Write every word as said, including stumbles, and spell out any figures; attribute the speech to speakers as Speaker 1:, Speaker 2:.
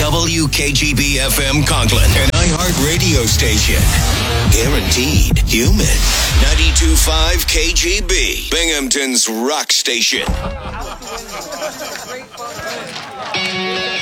Speaker 1: W K G B F M Conklin, an iHeart radio station. Guaranteed human. ninety-two point five K G B, Binghamton's rock station.